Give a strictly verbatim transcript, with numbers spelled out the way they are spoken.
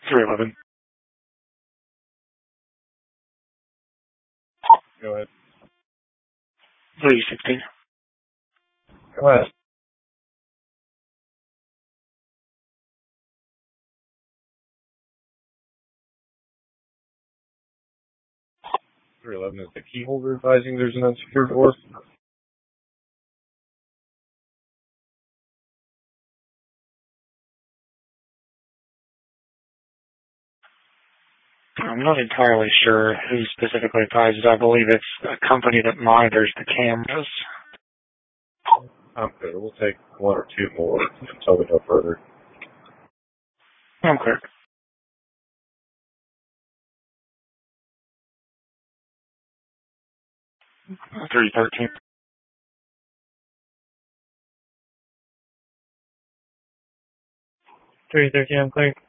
three eleven. Go ahead. three sixteen. Go ahead. three eleven is the key holder advising there's an unsecured door. I'm not entirely sure who specifically advises. I believe it's a company that monitors the cameras. I'm good. We'll take one or two more until we go further. I'm clear. three thirteen. three thirteen, I'm clear.